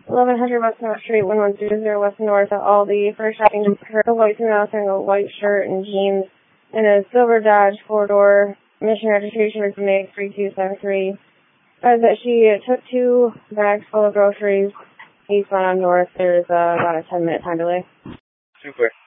1100 West North Street, 1100 West North at Aldi. First shopping her, a white female wearing a white shirt and jeans and a silver Dodge 4-door. Mission registration was May 3273. Says that she took 2 bags full of groceries eastbound on north. There's about a 10-minute time delay. Super.